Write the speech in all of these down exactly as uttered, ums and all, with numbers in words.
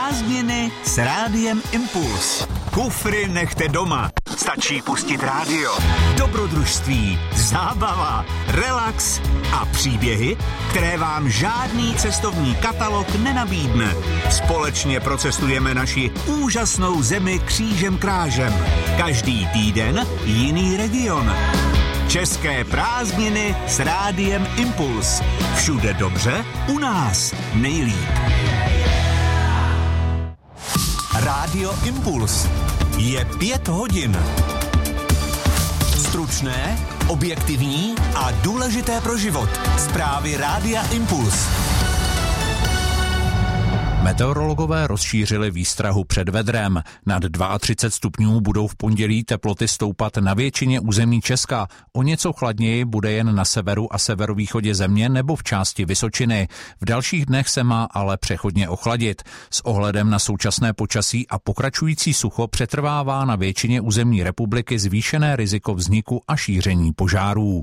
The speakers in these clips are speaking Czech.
Prázdniny s Rádiem Impuls. Kufry nechte doma. Stačí pustit rádio. Dobrodružství, zábava, relax a příběhy, které vám žádný cestovní katalog nenabídne. Společně procestujeme naši úžasnou zemi křížem krážem. Každý týden jiný region. České prázdniny s Rádiem Impuls. Všude dobře, u nás nejlíp. Rádio Impuls. Je pět hodin. Stručné, objektivní a důležité pro život. Zprávy Rádia Impuls. Meteorologové rozšířili výstrahu před vedrem. Nad třicet dva stupňů budou v pondělí teploty stoupat na většině území Česka. O něco chladněji bude jen na severu a severovýchodě země nebo v části Vysočiny. V dalších dnech se má ale přechodně ochladit. S ohledem na současné počasí a pokračující sucho přetrvává na většině území republiky zvýšené riziko vzniku a šíření požárů.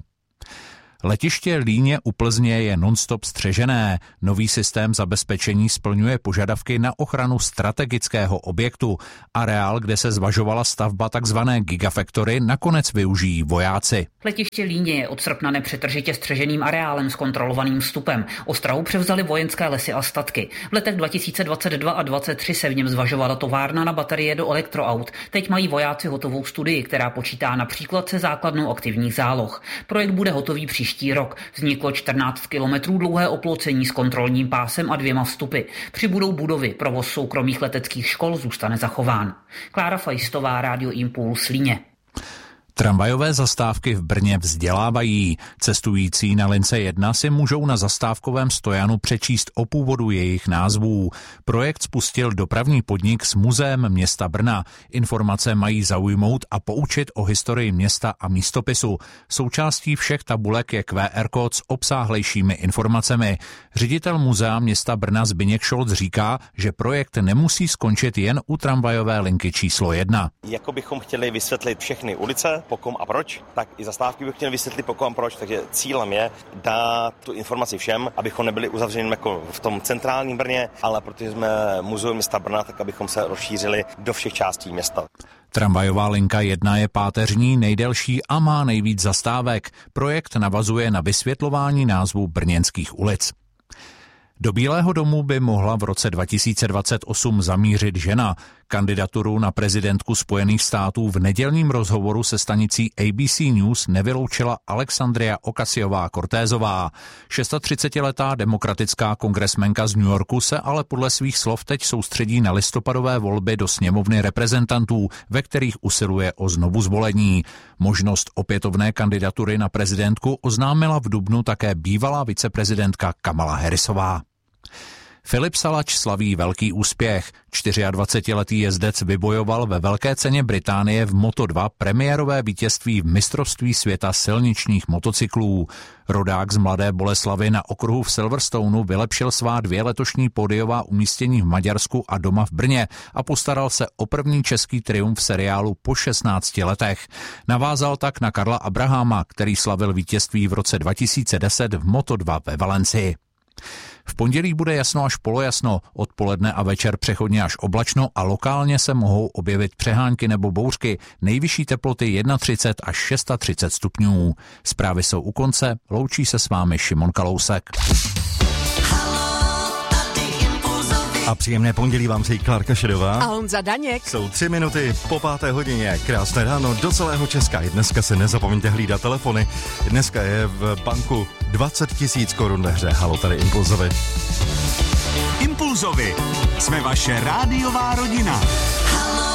Letiště Líně u Plzně je non-stop střežené. Nový systém zabezpečení splňuje požadavky na ochranu strategického objektu. Areál, kde se zvažovala stavba tzv. Gigafactory, nakonec využijí vojáci. Letiště Líně je od srpna nepřetržitě střeženým areálem s kontrolovaným vstupem. Ostrahu převzaly vojenské lesy a statky. V letech dva tisíce dvacet dva a dvacet tři se v něm zvažovala továrna na baterie do elektroaut. Teď mají vojáci hotovou studii, která počítá například se základnou aktivních záloh. Projekt bude hotový příští rok. Vzniklo čtrnáct kilometrů dlouhé oplocení s kontrolním pásem a dvěma vstupy. Přibudou budovy, provoz soukromých leteckých škol zůstane zachován. Klára Fajstová, Rádio Impuls, Líně. Tramvajové zastávky v Brně vzdělávají. Cestující na lince jedna si můžou na zastávkovém stojanu přečíst o původu jejich názvů. Projekt spustil dopravní podnik s Muzeem města Brna. Informace mají zaujmout a poučit o historii města a místopisu. Součástí všech tabulek je Q R kód s obsáhlejšími informacemi. Ředitel Muzea města Brna Zbyněk Šolc říká, že projekt nemusí skončit jen u tramvajové linky číslo jedna. Jako bychom chtěli vysvětlit všechny ulice, po kom a proč, tak i zastávky bych chtěl vysvětlit po kom a proč, takže cílem je dát tu informaci všem, abychom nebyli uzavřeni jako v tom centrálním Brně, ale protože jsme Muzeum města Brna, tak abychom se rozšířili do všech částí města. Tramvajová linka jedna je páteřní, nejdelší a má nejvíc zastávek. Projekt navazuje na vysvětlování názvů brněnských ulic. Do Bílého domu by mohla v roce dva tisíce dvacet osm zamířit žena. Kandidaturu na prezidentku Spojených států v nedělním rozhovoru se stanicí A B C News nevyloučila Alexandria Ocasio-Cortezová. třicetišestiletá demokratická kongresmenka z New Yorku se ale podle svých slov teď soustředí na listopadové volby do sněmovny reprezentantů, ve kterých usiluje o znovuzvolení. Možnost opětovné kandidatury na prezidentku oznámila v dubnu také bývalá viceprezidentka Kamala Harrisová. Filip Salač slaví velký úspěch. dvacetičtyřletý jezdec vybojoval ve Velké ceně Británie v Moto dva premiérové vítězství v mistrovství světa silničních motocyklů. Rodák z Mladé Boleslavi na okruhu v Silverstoneu vylepšil svá dvě letošní pódiová umístění v Maďarsku a doma v Brně a postaral se o první český triumf v seriálu po šestnácti letech. Navázal tak na Karla Abrahama, který slavil vítězství v roce dva tisíce deset v Moto dva ve Valencii. V pondělí bude jasno až polojasno, odpoledne a večer přechodně až oblačno a lokálně se mohou objevit přehánky nebo bouřky. Nejvyšší teploty třicet jedna až třicet šest stupňů. Zprávy jsou u konce, loučí se s vámi Šimon Kalousek. A příjemné pondělí vám přejí Klárka Šedová a Honza Daněk. Jsou tři minuty po páté hodině. Krásné ráno do celého Česka. I dneska se nezapomeňte hlídat telefony. Dneska je v banku dvacet tisíc korun ve hře. Halo, tady Impulzovi. Impulzovi. Jsme vaše rádiová rodina.